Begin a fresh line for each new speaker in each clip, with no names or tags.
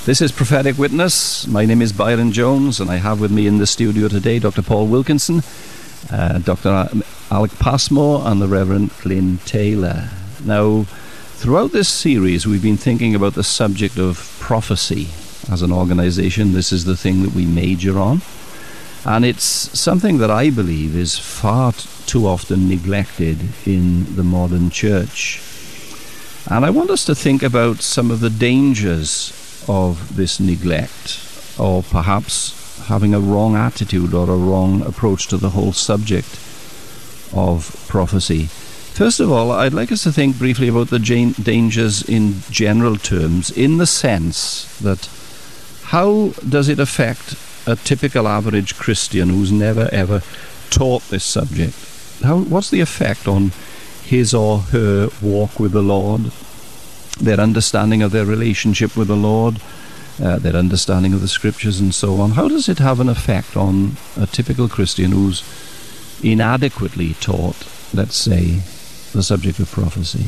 This is Prophetic Witness. My name is Byron Jones, and I have with me in the studio today Dr. Paul Wilkinson, Dr. Alec Passmore, and the Reverend Glyn Taylor. Now, throughout this series, we've been thinking about the subject of prophecy. As an organization, this is the thing that we major on. And it's something that I believe is far too often neglected in the modern church. And I want us to think about some of the dangers of this neglect, or perhaps having a wrong attitude or a wrong approach to the whole subject of prophecy. First of all, I'd like us to think briefly about the dangers in general terms, in the sense that how does it affect a typical average Christian who's never ever taught this subject? What's the effect on his or her walk with the Lord, their understanding of their relationship with the Lord, their understanding of the Scriptures and so on? How does it have an effect on a typical Christian who's inadequately taught, let's say, the subject of prophecy?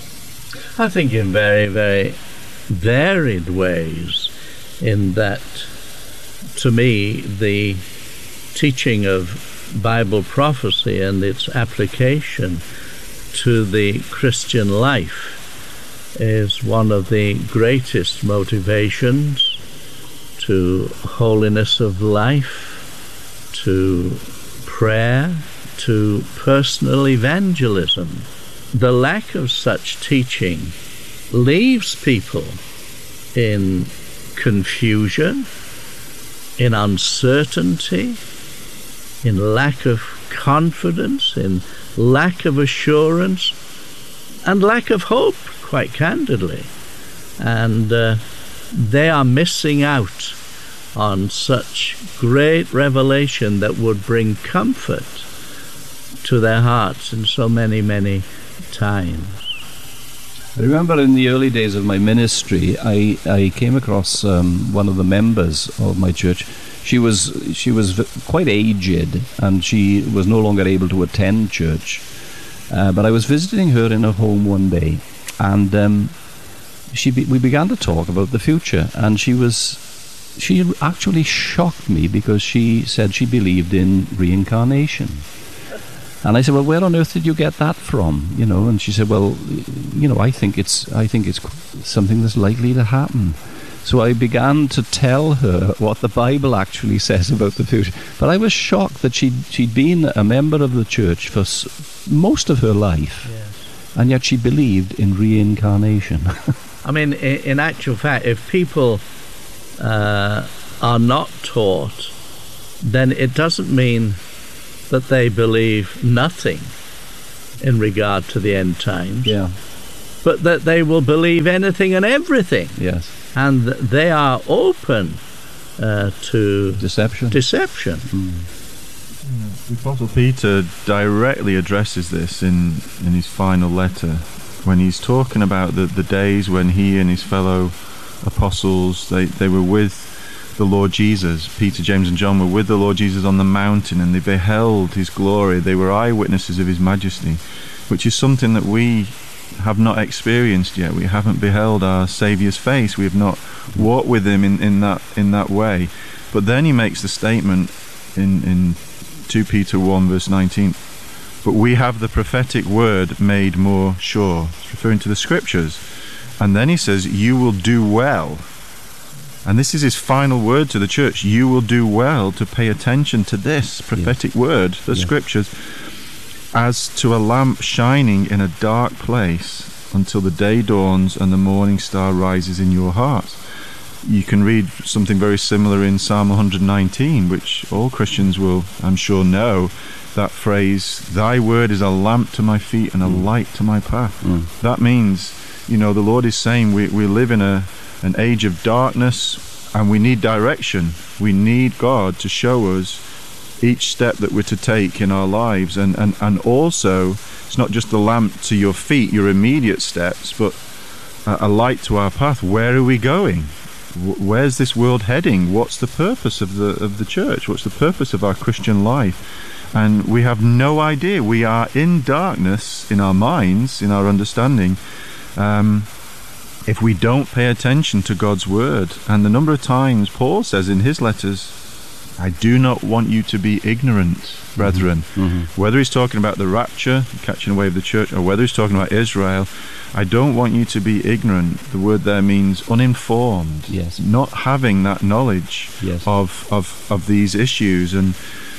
I think in very, very varied ways, in that, to me, the teaching of Bible prophecy and its application to the Christian life is one of the greatest motivations to holiness of life, to prayer, to personal evangelism. The lack of such teaching leaves people in confusion, in uncertainty, in lack of confidence, in lack of assurance, and lack of hope, quite candidly. And they are missing out on such great revelation that would bring comfort to their hearts in so many, many times.
I remember in the early days of my ministry, I came across one of the members of my church. She was quite aged, and she was no longer able to attend church. But I was visiting her in her home one day, and we began to talk about the future. And she actually shocked me, because she said she believed in reincarnation. And I said, well, where on earth did you get that from? And she said, well, I think it's something that's likely to happen. So I began to tell her what the Bible actually says about the future. But I was shocked that she'd been a member of the church for most of her life, yes, and yet she believed in reincarnation.
I mean, in actual fact, if people are not taught, then it doesn't mean that they believe nothing in regard to the end times,
yeah,
but that they will believe anything and everything.
Yes.
And they are open to
deception.
The Apostle Peter directly addresses this in his final letter, when he's talking about the days when he and his fellow apostles, they were with the Lord Jesus. Peter, James and John were with the Lord Jesus on the mountain, and they beheld his glory. They were eyewitnesses of his majesty, which is something that we have not experienced yet. We haven't beheld our Saviour's face. We have not walked with him in that way. But then he makes the statement in 2 Peter 1 verse 19, but we have the prophetic word made more sure. It's referring to the Scriptures. And then he says, you will do well. And this is his final word to the church. You will do well to pay attention to this prophetic word, the Scriptures, as to a lamp shining in a dark place until the day dawns and the morning star rises in your hearts. You can read something very similar in Psalm 119, which all Christians will, I'm sure, know. That phrase, thy word is a lamp to my feet and a light to my path. That means, the Lord is saying we live in an age of darkness, and we need direction. We need God to show us each step that we're to take in our lives, and also it's not just the lamp to your feet, your immediate steps, but a light to our path. Where are we going? Where's this world heading? What's the purpose of the church? What's the purpose of our Christian life? And we have no idea. We are in darkness in our minds, in our understanding, if we don't pay attention to God's word. And the number of times Paul says in his letters, I do not want you to be ignorant, brethren. Whether he's talking about the rapture, catching away of the church, or whether he's talking about Israel, I don't want you to be ignorant. The word there means uninformed.
Yes.
Not having that knowledge
Yes.
of these issues. And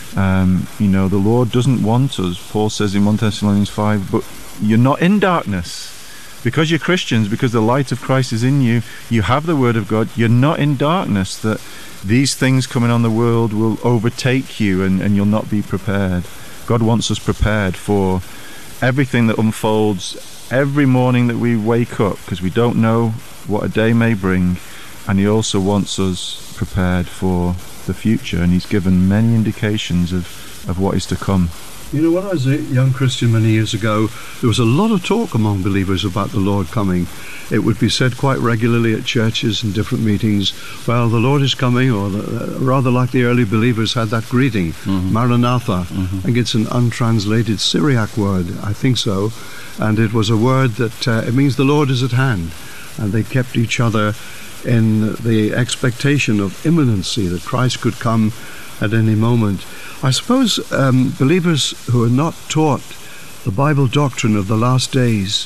the Lord doesn't want us, Paul says in 1 Thessalonians 5, but you're not in darkness. Because you're Christians, because the light of Christ is in you, you have the word of God, you're not in darkness, that these things coming on the world will overtake you and you'll not be prepared. God wants us prepared for everything that unfolds every morning that we wake up, because we don't know what a day may bring, and he also wants us prepared for the future, and he's given many indications of what is to come.
You know, when I was a young Christian many years ago, there was a lot of talk among believers about the Lord coming. It would be said quite regularly at churches and different meetings, well, the Lord is coming, or rather like the early believers had that greeting, Maranatha. I think it's an untranslated Syriac word, I think so, and it was a word that it means the Lord is at hand, and they kept each other in the expectation of imminency, that Christ could come at any moment. I suppose believers who are not taught the Bible doctrine of the last days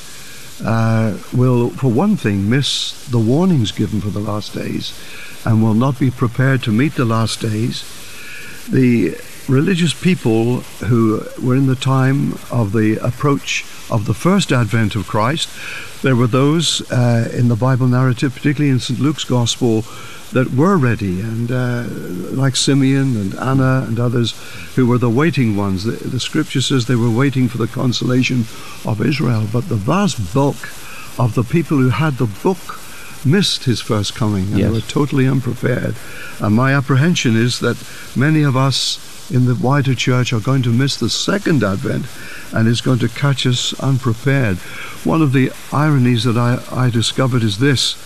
will, for one thing, miss the warnings given for the last days and will not be prepared to meet the last days. The religious people who were in the time of the approach of the first advent of Christ, there were those in the Bible narrative, particularly in St. Luke's Gospel, that were ready, and like Simeon and Anna and others who were the waiting ones. The scripture says they were waiting for the consolation of Israel, but the vast bulk of the people who had the book missed his first coming, and
Yes.
were totally unprepared. And my apprehension is that many of us in the wider church are going to miss the second advent, and it's going to catch us unprepared. One of the ironies that I discovered is this,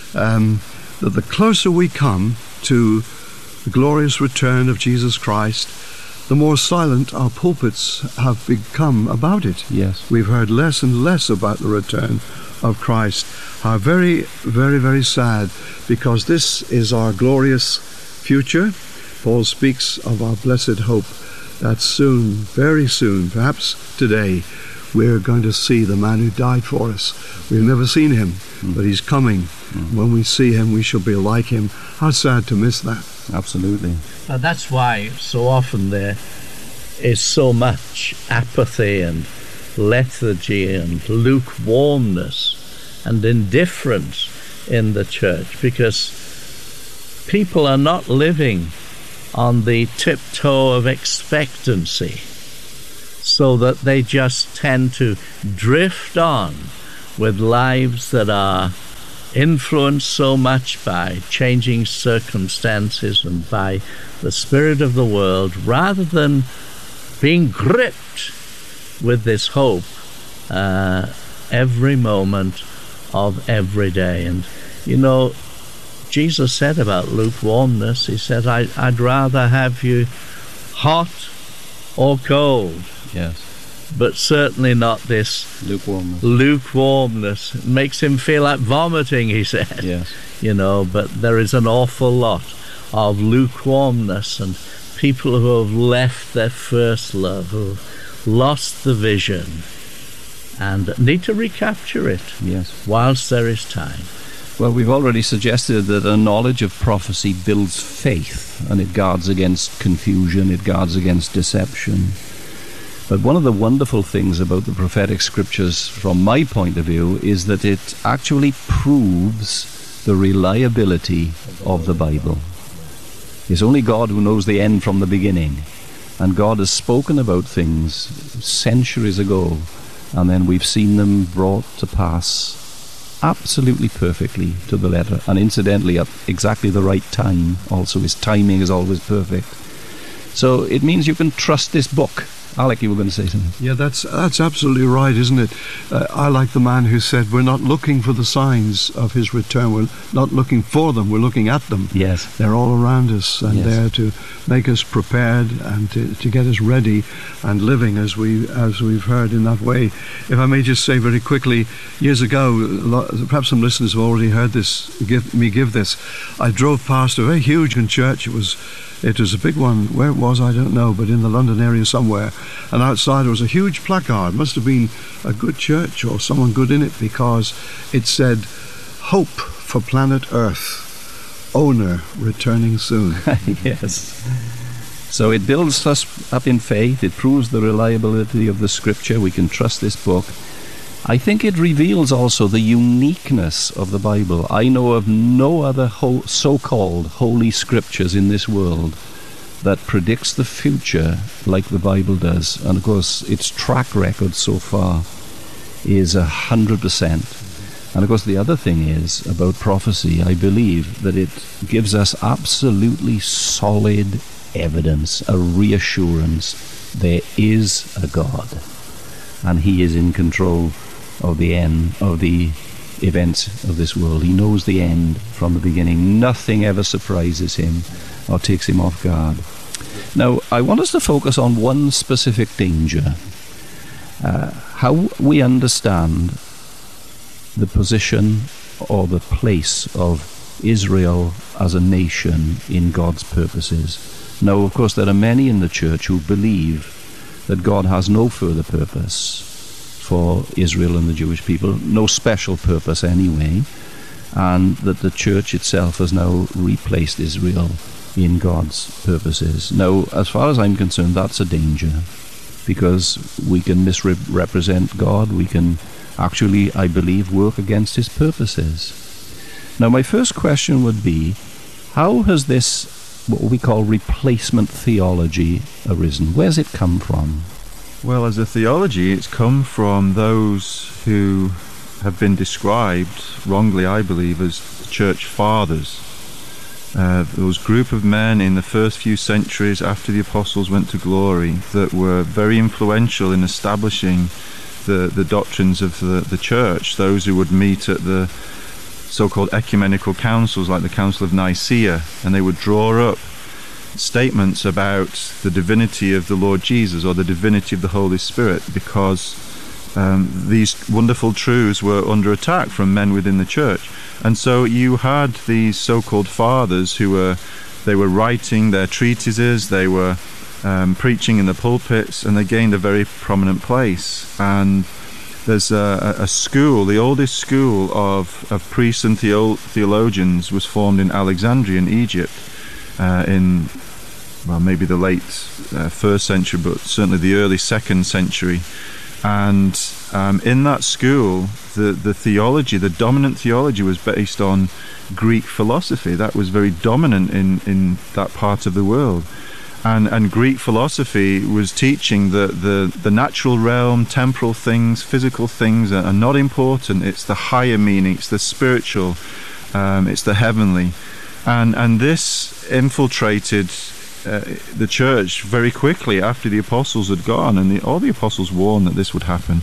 that the closer we come to the glorious return of Jesus Christ, the more silent our pulpits have become about it.
Yes.
We've heard less and less about the return of Christ. How very, very, very sad, because this is our glorious future. Paul speaks of our blessed hope that soon, very soon, perhaps today, we're going to see the man who died for us. We've never seen him, but he's coming. When we see him, we shall be like him. How sad to miss that.
Absolutely.
And that's why so often there is so much apathy and lethargy and lukewarmness and indifference in the church, because people are not living on the tiptoe of expectancy, so that they just tend to drift on with lives that are influenced so much by changing circumstances and by the spirit of the world, rather than being gripped with this hope every moment of every day. And you know, Jesus said about lukewarmness, he said, I'd rather have you hot or cold.
Yes.
But certainly not this lukewarmness. It makes him feel like vomiting, he said.
Yes.
You know, but there is an awful lot of lukewarmness, and people who have left their first love, who have lost the vision, and need to recapture it.
Yes.
Whilst there is time.
Well, we've already suggested that a knowledge of prophecy builds faith, and it guards against confusion, it guards against deception. But one of the wonderful things about the prophetic scriptures, from my point of view, is that it actually proves the reliability of the Bible. It's only God who knows the end from the beginning, and God has spoken about things centuries ago, and then we've seen them brought to pass absolutely perfectly to the letter, and incidentally at exactly the right time also. His timing is always perfect. So it means you can trust this book, Alec, you were going to say something.
Yeah, that's absolutely right, isn't it? I like the man who said, we're not looking for the signs of his return. We're not looking for them. We're looking at them.
Yes.
They're all around us and
Yes.
there to make us prepared and to get us ready and living as we've heard in that way. If I may just say very quickly, years ago, perhaps some listeners have already heard this, give this. I drove past a very huge church. It was a big one. Where it was, I don't know, but in the London area somewhere. And outside there was a huge placard. Must have been a good church or someone good in it, because it said, "Hope for planet Earth. Owner returning soon."
Yes. So it builds us up in faith. It proves the reliability of the Scripture. We can trust this book. I think it reveals also the uniqueness of the Bible. I know of no other so-called holy scriptures in this world that predicts the future like the Bible does. And of course, its track record so far is 100%. And of course, the other thing is about prophecy, I believe that it gives us absolutely solid evidence, a reassurance. There is a God, and He is in control of the end of the events of this world. He knows the end from the beginning. Nothing ever surprises Him or takes Him off guard. Now, I want us to focus on one specific danger. How we understand the position or the place of Israel as a nation in God's purposes. Now, of course, there are many in the church who believe that God has no further purpose for Israel and the Jewish people, no special purpose anyway, and that the church itself has now replaced Israel in God's purposes. Now, as far as I'm concerned, that's a danger, because we can misrepresent God. We can actually, I believe, work against His purposes. Now, my first question would be, how has this, what we call replacement theology, arisen? Where's it come from?
Well, as a theology, it's come from those who have been described, wrongly I believe, as church fathers. Those group of men in the first few centuries after the apostles went to glory that were very influential in establishing the doctrines of the church, those who would meet at the so-called ecumenical councils like the Council of Nicaea, and they would draw up statements about the divinity of the Lord Jesus or the divinity of the Holy Spirit, because these wonderful truths were under attack from men within the church. And so you had these so-called fathers who were writing their treatises, they were preaching in the pulpits, and they gained a very prominent place. And there's a school, the oldest school of priests and theologians was formed in Alexandria in Egypt in maybe the late 1st century, but certainly the early 2nd century. And in that school, the theology, the dominant theology, was based on Greek philosophy. That was very dominant in that part of the world. And Greek philosophy was teaching that the natural realm, temporal things, physical things are not important. It's the higher meaning, it's the spiritual, it's the heavenly. And this infiltrated the church very quickly after the apostles had gone, and all the apostles warned that this would happen.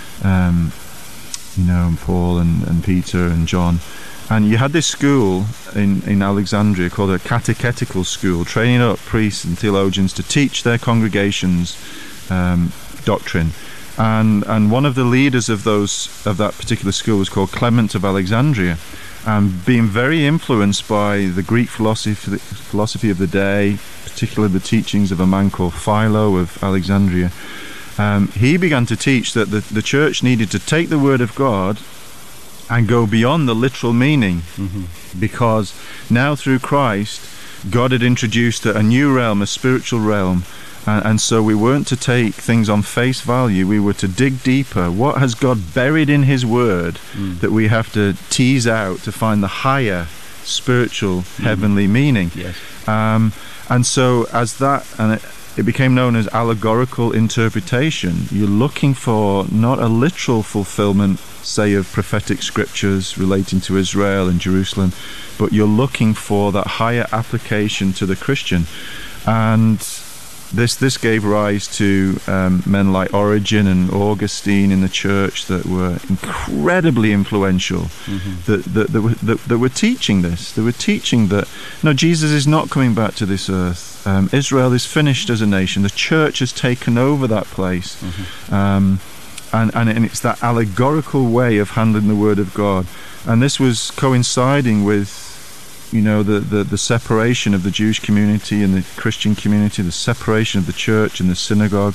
Paul and Peter and John. And you had this school in Alexandria called a catechetical school, training up priests and theologians to teach their congregations doctrine. And one of the leaders of that particular school was called Clement of Alexandria. Being very influenced by the Greek philosophy of the day, particularly the teachings of a man called Philo of Alexandria, he began to teach that the church needed to take the word of God and go beyond the literal meaning, because now through Christ, God had introduced a new realm, a spiritual realm, and so we weren't to take things on face value. We were to dig deeper. What has God buried in His Word that we have to tease out to find the higher spiritual heavenly meaning?
Yes.
And so as that, and it became known as allegorical interpretation. You're looking for not a literal fulfillment, say, of prophetic scriptures relating to Israel and Jerusalem, but you're looking for that higher application to the Christian. And this gave rise to men like Origen and Augustine in the church that were incredibly influential, that were teaching this. They were teaching that, no, Jesus is not coming back to this earth. Israel is finished as a nation. The church has taken over that place. And it's that allegorical way of handling the Word of God. And this was coinciding with, the separation of the Jewish community and the Christian community, the separation of the church and the synagogue.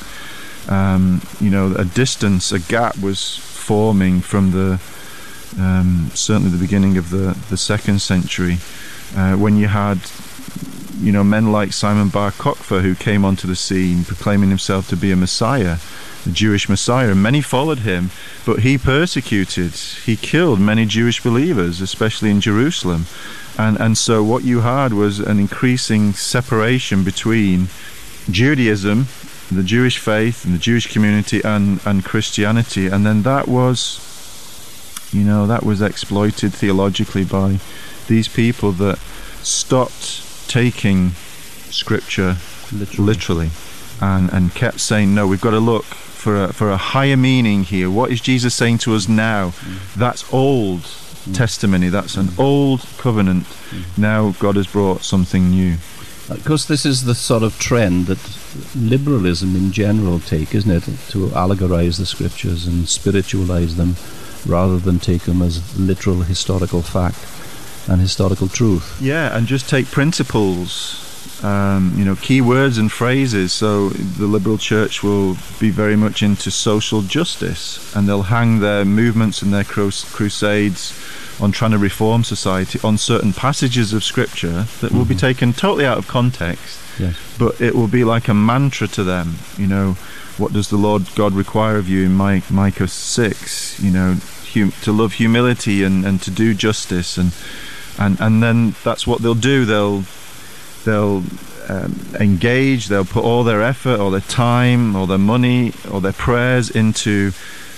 A distance, a gap was forming from certainly the beginning of the second century, when you had, men like Simon Bar Kokhba, who came onto the scene proclaiming himself to be a Messiah, the Jewish Messiah, and many followed him, but he killed many Jewish believers, especially in Jerusalem. And so what you had was an increasing separation between Judaism, the Jewish faith and the Jewish community, and Christianity. And then that was exploited theologically by these people that stopped taking Scripture literally and kept saying, no, we've got to look for a higher meaning here. What is Jesus saying to us now? That's old testimony, that's an old covenant. Now God has brought something new.
Because this is the sort of trend that liberalism in general take, isn't it? To allegorize the Scriptures and spiritualize them rather than take them as literal historical fact and historical truth.
Yeah, and just take principles, key words and phrases. So the liberal church will be very much into social justice, and they'll hang their movements and their crusades on trying to reform society on certain passages of Scripture that will be taken totally out of context.
Yes.
But it will be like a mantra to them. What does the Lord God require of you in Micah 6? To love humility and to do justice, and then that's what they'll do. They'll engage. They'll put all their effort, or their time, or their money, or their prayers into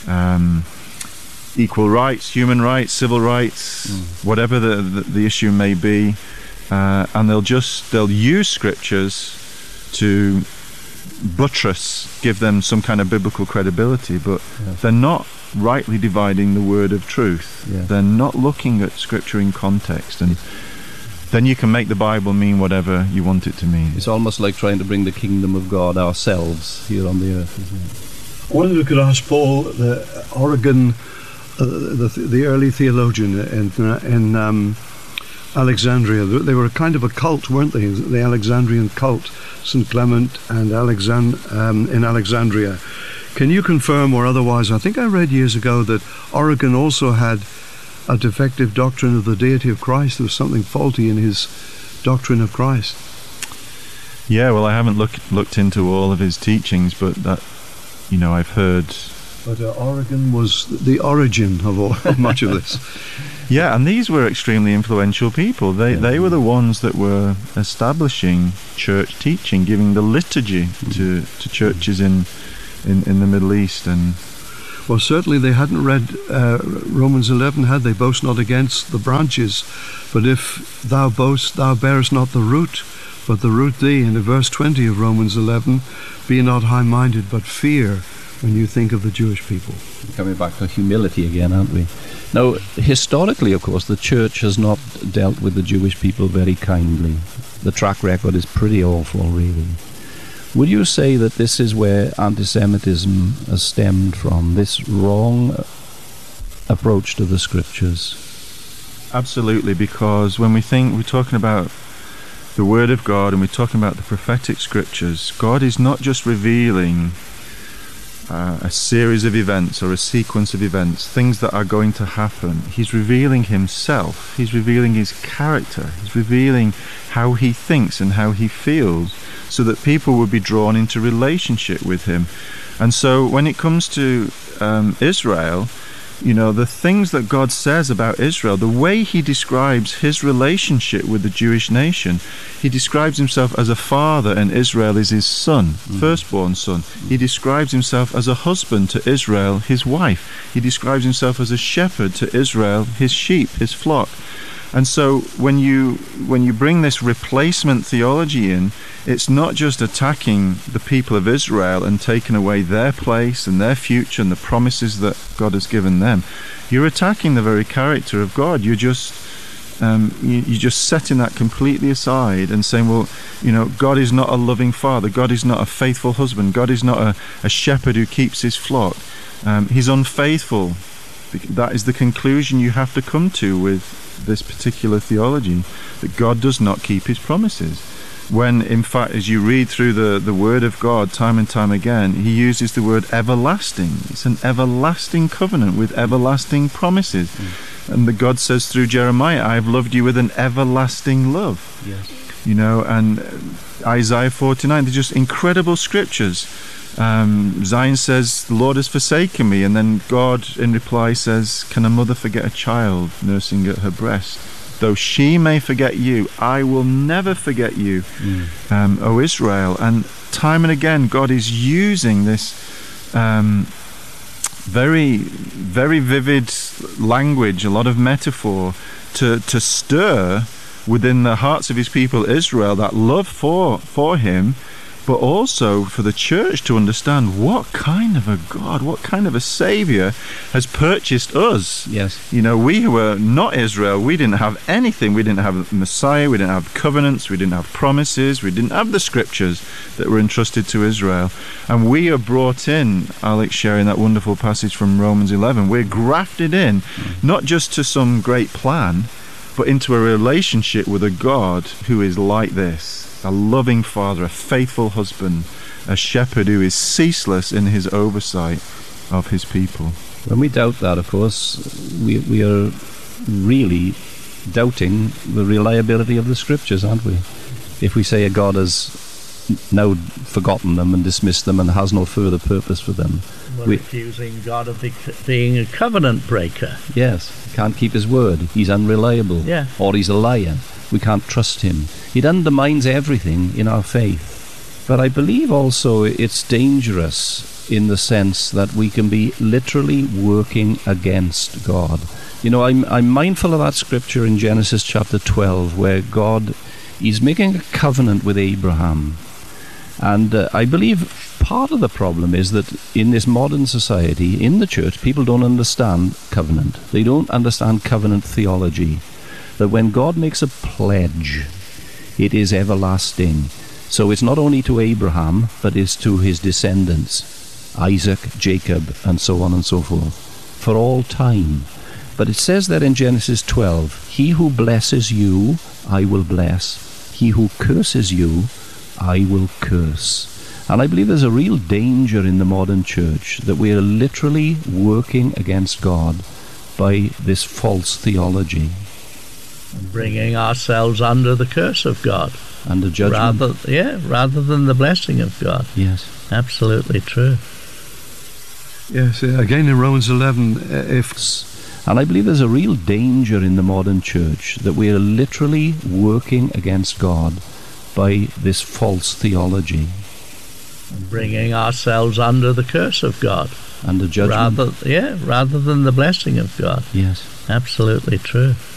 equal rights, human rights, civil rights, whatever the issue may be, and they'll use Scriptures to give them some kind of biblical credibility, but they're not rightly dividing the word of truth. They're not looking at Scripture in context, and then you can make the Bible mean whatever you want it to mean.
It's almost like trying to bring the kingdom of God ourselves here on the earth, isn't it?
I wonder if we could ask Paul, Origen, the early theologian in Alexandria. They were a kind of a cult, weren't they? The Alexandrian cult, St. Clement and in Alexandria. Can you confirm or otherwise? I think I read years ago that Origen also had a defective doctrine of the deity of Christ. There was something faulty in his doctrine of Christ.
Yeah, well, I haven't looked into all of his teachings, but that, I've heard.
But Origen was the origin of much of this.
Yeah, and these were extremely influential people. They were the ones that were establishing church teaching, giving the liturgy to churches in the Middle East. And
well, certainly they hadn't read Romans 11, had they? Boast not against the branches, but if thou boast, thou bearest not the root, but the root thee. In verse 20 of Romans 11, be not high-minded, but fear, when you think of the Jewish people.
Coming back to humility again, aren't we? Now, historically, of course, the church has not dealt with the Jewish people very kindly. The track record is pretty awful, really. Would you say that this is where anti-Semitism has stemmed from, this wrong approach to the Scriptures?
Absolutely, because when we're talking about the Word of God and we're talking about the prophetic Scriptures, God is not just revealing a series of events or a sequence of events, things that are going to happen. He's revealing himself. He's revealing his character. He's revealing how he thinks and how he feels, so that people would be drawn into relationship with him. And so when it comes to Israel, the things that God says about Israel, the way he describes his relationship with the Jewish nation, he describes himself as a father, and Israel is his son, firstborn son. He describes himself as a husband to Israel, his wife. He describes himself as a shepherd to Israel, his sheep, his flock. And so when you bring this replacement theology in, it's not just attacking the people of Israel and taking away their place and their future and the promises that God has given them. You're attacking the very character of God. You're just setting that completely aside and saying, well, God is not a loving father. God is not a faithful husband. God is not a shepherd who keeps his flock. He's unfaithful. That is the conclusion you have to come to with this particular theology, that God does not keep his promises. When, in fact, as you read through the Word of God time and time again, he uses the word everlasting. It's an everlasting covenant with everlasting promises. And that God says through Jeremiah, I have loved you with an everlasting love.
Yes.
And Isaiah 49, they're just incredible scriptures. Zion says, the Lord has forsaken me, and then God in reply says, can a mother forget a child nursing at her breast? Though she may forget you, I will never forget you, O Israel. And time and again, God is using this very, very vivid language, a lot of metaphor, to stir within the hearts of his people Israel that love for him, but also for the church to understand what kind of a God, what kind of a Saviour has purchased us.
Yes.
We who were not Israel, we didn't have anything. We didn't have Messiah, we didn't have covenants, we didn't have promises, we didn't have the scriptures that were entrusted to Israel. And we are brought in, Alex sharing that wonderful passage from Romans 11, we're grafted in, not just to some great plan, but into a relationship with a God who is like this. A loving father, a faithful husband, a shepherd who is ceaseless in his oversight of his people.
When we doubt that, of course, we are really doubting the reliability of the scriptures, aren't we? If we say a God has now forgotten them and dismissed them and has no further purpose for them.
We're accusing God of being a covenant breaker.
Yes, can't keep his word. He's unreliable.
Yeah.
Or he's a liar. We can't trust him. It undermines everything in our faith. But I believe also it's dangerous in the sense that we can be literally working against God. I'm mindful of that scripture in Genesis chapter 12 where God is making a covenant with Abraham. And I believe part of the problem is that in this modern society, in the church, people don't understand covenant. They don't understand covenant theology. That when God makes a pledge, it is everlasting. So it's not only to Abraham, but it's to his descendants, Isaac, Jacob, and so on and so forth, for all time. But it says that in Genesis 12, he who blesses you, I will bless. He who curses you, I will curse. And I believe there's a real danger in the modern church that we are literally working against God by this false theology.
Bringing ourselves under the curse of God.
Under judgment.
Rather than the blessing of God.
Yes.
Absolutely true.
Yes, again in Romans 11,
And I believe there's a real danger in the modern church that we are literally working against God by this false theology.
Bringing ourselves under the curse of God.
Under judgment.
Rather than the blessing of God.
Yes.
Absolutely true.